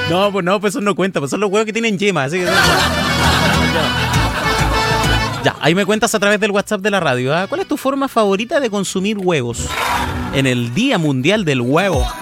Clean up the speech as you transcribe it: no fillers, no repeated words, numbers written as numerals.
pues eso no cuenta, pues son los huevos que tienen yema, así que... Ya, ahí me cuentas a través del WhatsApp de la radio, ¿ah? ¿Cuál es tu forma favorita de consumir huevos en el Día Mundial del Huevo?